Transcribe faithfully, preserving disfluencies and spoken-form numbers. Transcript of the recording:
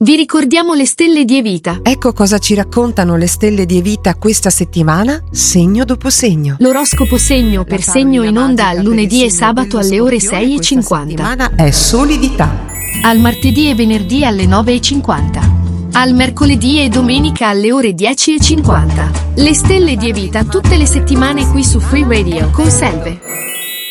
Vi ricordiamo le stelle di Evita. Ecco cosa ci raccontano le stelle di Evita questa settimana, segno dopo segno. L'oroscopo segno per segno in onda al lunedì e sabato alle ore sei e cinquanta. Questa settimana è solidità. Al martedì e venerdì alle nove e cinquanta. Al mercoledì e domenica alle ore dieci e cinquanta. Le stelle di Evita tutte le settimane qui su Free Radio con Selve.